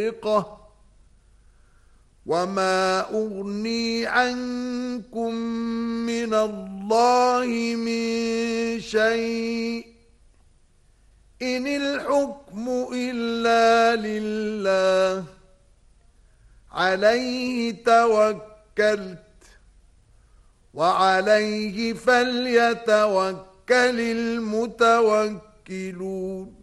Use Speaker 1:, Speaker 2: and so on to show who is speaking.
Speaker 1: مُحْرِقَةٌ وَمَا أُغْنِي عَنكُم مِّنَ اللَّهِ مِن شَيْءٍ إِنِ الْحُكْمُ إِلَّا لِلَّهِ عَلَيْهِ تَوَكَّلْتُ وَعَلَيْهِ فَلْيَتَوَكَّلِ الْمُتَوَكِّلُونَ